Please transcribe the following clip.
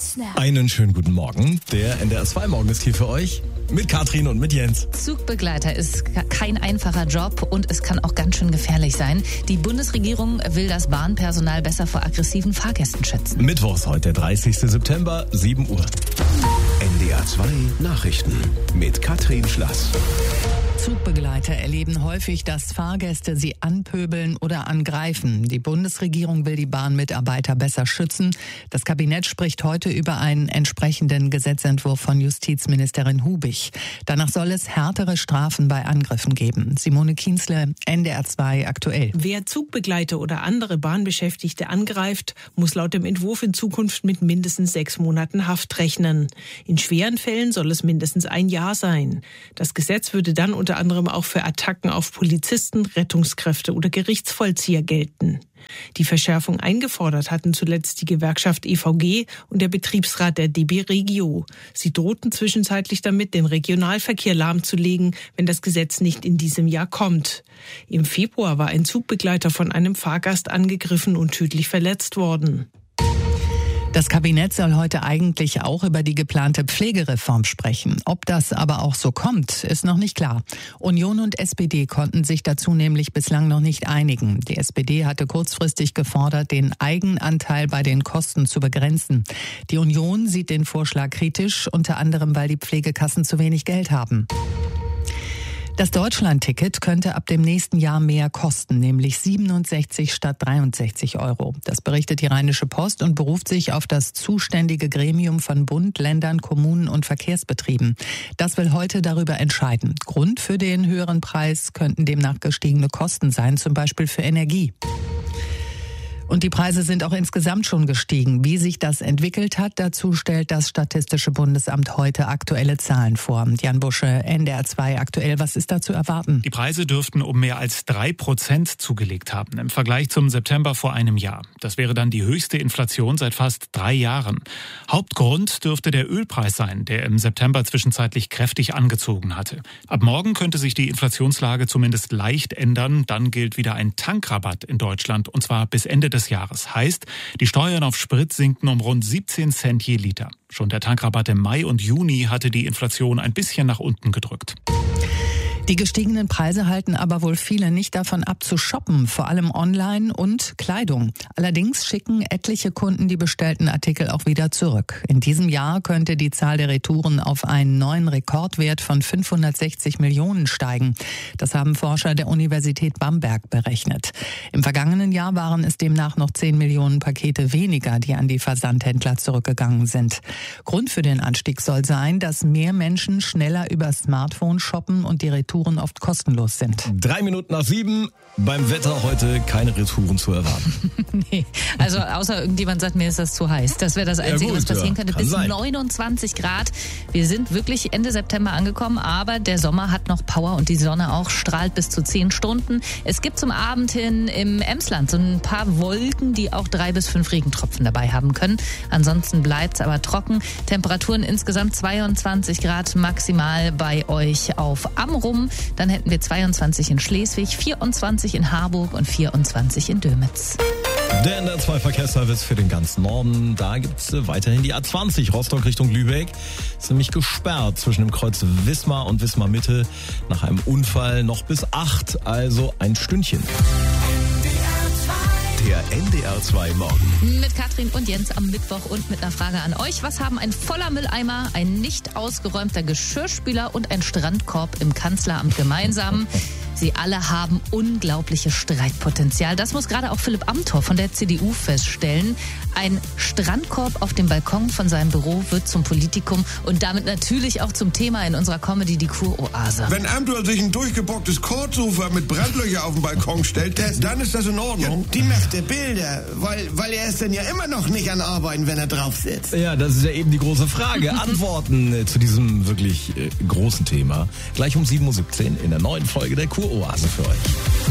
Einen schönen guten Morgen. Der NDR 2 Morgen ist hier für euch. Mit Katrin und mit Jens. Zugbegleiter ist kein einfacher Job und es kann auch ganz schön gefährlich sein. Die Bundesregierung will das Bahnpersonal besser vor aggressiven Fahrgästen schützen. Mittwochs, heute der 30. September, 7 Uhr. NDR 2 Nachrichten mit Katrin Schlass. Zugbegleiter erleben häufig, dass Fahrgäste sie anpöbeln oder angreifen. Die Bundesregierung will die Bahnmitarbeiter besser schützen. Das Kabinett spricht heute über einen entsprechenden Gesetzentwurf von Justizministerin Hubig. Danach soll es härtere Strafen bei Angriffen geben. Simone Kienzle, NDR 2 aktuell. Wer Zugbegleiter oder andere Bahnbeschäftigte angreift, muss laut dem Entwurf in Zukunft mit mindestens 6 Monaten Haft rechnen. In schweren Fällen soll es mindestens 1 Jahr sein. Das Gesetz würde dann unter anderem auch für Attacken auf Polizisten, Rettungskräfte oder Gerichtsvollzieher gelten. Die Verschärfung eingefordert hatten zuletzt die Gewerkschaft EVG und der Betriebsrat der DB Regio. Sie drohten zwischenzeitlich damit, den Regionalverkehr lahmzulegen, wenn das Gesetz nicht in diesem Jahr kommt. Im Februar war ein Zugbegleiter von einem Fahrgast angegriffen und tödlich verletzt worden. Das Kabinett soll heute eigentlich auch über die geplante Pflegereform sprechen. Ob das aber auch so kommt, ist noch nicht klar. Union und SPD konnten sich dazu nämlich bislang noch nicht einigen. Die SPD hatte kurzfristig gefordert, den Eigenanteil bei den Kosten zu begrenzen. Die Union sieht den Vorschlag kritisch, unter anderem, weil die Pflegekassen zu wenig Geld haben. Das Deutschland-Ticket könnte ab dem nächsten Jahr mehr kosten, nämlich 67 statt 63 €. Das berichtet die Rheinische Post und beruft sich auf das zuständige Gremium von Bund, Ländern, Kommunen und Verkehrsbetrieben. Das will heute darüber entscheiden. Grund für den höheren Preis könnten demnach gestiegene Kosten sein, zum Beispiel für Energie. Und die Preise sind auch insgesamt schon gestiegen. Wie sich das entwickelt hat, dazu stellt das Statistische Bundesamt heute aktuelle Zahlen vor. Jan Busche, NDR 2 aktuell, was ist da zu erwarten? Die Preise dürften um mehr als 3% zugelegt haben im Vergleich zum September vor einem Jahr. Das wäre dann die höchste Inflation seit fast 3 Jahren. Hauptgrund dürfte der Ölpreis sein, der im September zwischenzeitlich kräftig angezogen hatte. Ab morgen könnte sich die Inflationslage zumindest leicht ändern. Dann gilt wieder ein Tankrabatt in Deutschland, und zwar bis Ende des Jahres. Heißt, die Steuern auf Sprit sinken um rund 17 Cent je Liter. Schon der Tankrabatt im Mai und Juni hatte die Inflation ein bisschen nach unten gedrückt. Die gestiegenen Preise halten aber wohl viele nicht davon ab zu shoppen, vor allem online und Kleidung. Allerdings schicken etliche Kunden die bestellten Artikel auch wieder zurück. In diesem Jahr könnte die Zahl der Retouren auf einen neuen Rekordwert von 560 Millionen steigen. Das haben Forscher der Universität Bamberg berechnet. Im vergangenen Jahr waren es demnach noch 10 Millionen Pakete weniger, die an die Versandhändler zurückgegangen sind. Grund für den Anstieg soll sein, dass mehr Menschen schneller über Smartphone shoppen und die Retouren oft kostenlos sind. 3 Minuten nach 7. Beim Wetter heute keine Retouren zu erwarten. Nee, also außer irgendjemand sagt, mir ist das zu heiß. Das wäre das Einzige, was passieren könnte. Bis 29 Grad. Wir sind wirklich Ende September angekommen, aber der Sommer hat noch Power und die Sonne auch strahlt bis zu 10 Stunden. Es gibt zum Abend hin im Emsland so ein paar Wolken, die auch 3 bis 5 Regentropfen dabei haben können. Ansonsten bleibt es aber trocken. Temperaturen insgesamt 22 Grad maximal bei euch auf Amrum. Dann hätten wir 22 in Schleswig, 24 in Harburg und 24 in Dömitz. Der NDR 2 Verkehrsservice für den ganzen Norden. Da gibt es weiterhin die A20 Rostock Richtung Lübeck. Ist nämlich gesperrt zwischen dem Kreuz Wismar und Wismar Mitte. Nach einem Unfall noch bis 8, also ein Stündchen. Der NDR 2 Morgen. Mit Katrin und Jens am Mittwoch und mit einer Frage an euch. Was haben ein voller Mülleimer, ein nicht ausgeräumter Geschirrspüler und ein Strandkorb im Kanzleramt gemeinsam? Sie alle haben unglaubliches Streitpotenzial. Das muss gerade auch Philipp Amthor von der CDU feststellen. Ein Strandkorb auf dem Balkon von seinem Büro wird zum Politikum und damit natürlich auch zum Thema in unserer Comedy Die Kuroase. Wenn Amthor sich ein durchgebocktes Kordsofa mit Brandlöcher auf den Balkon stellt, dann ist das in Ordnung. Ja, die macht Bilder, weil er ist dann ja immer noch nicht an Arbeiten, wenn er drauf sitzt. Ja, das ist ja eben die große Frage. Antworten zu diesem wirklich großen Thema. Gleich um 7:17 Uhr in der neuen Folge der Kuroase für euch.